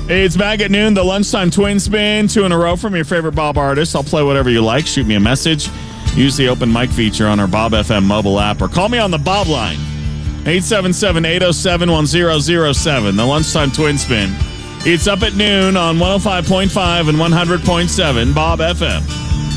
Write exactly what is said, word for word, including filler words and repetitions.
It's back at noon, the lunchtime twin spin, two in a row from your favorite Bob artist. I'll play whatever you like. Shoot me a message. Use the open mic feature on our Bob F M mobile app or call me on the Bob line. eight seven seven, eight oh seven, one oh oh seven, the lunchtime twin spin. It's up at noon on one oh five point five and one hundred point seven Bob F M.